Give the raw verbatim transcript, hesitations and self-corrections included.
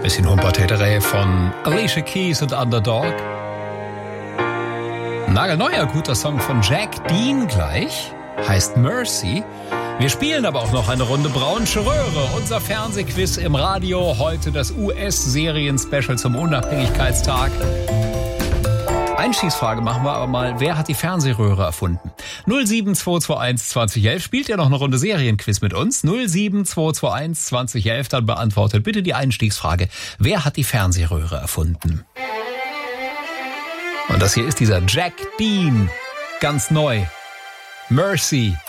Bisschen Humpertäterei von Alicia Keys und Underdog. Nagelneuer guter Song von Jack Dean gleich, heißt Mercy. Wir spielen aber auch noch eine Runde Braunsche Röhre, unser Fernsehquiz im Radio. Heute das U S-Serien-Special zum Unabhängigkeitstag. Einstiegsfrage machen wir aber mal, wer hat die Fernsehröhre erfunden? null sieben zwei zwei eins zwanzig elf, spielt ihr noch eine Runde Serienquiz mit uns? null sieben zwei zwei eins zwanzig elf, dann beantwortet bitte die Einstiegsfrage, wer hat die Fernsehröhre erfunden? Und das hier ist dieser Jack Dean, ganz neu. Mercy.